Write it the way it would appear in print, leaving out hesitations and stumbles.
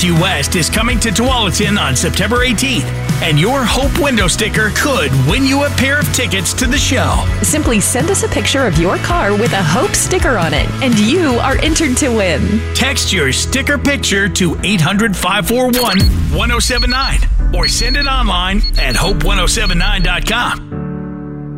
Dusty West is coming to Tualatin on September 18th, and your Hope window sticker could win you a pair of tickets to the show. Simply send us a picture of your car with a Hope sticker on it, and you are entered to win. Text your sticker picture to 800-541-1079 or send it online at hope1079.com.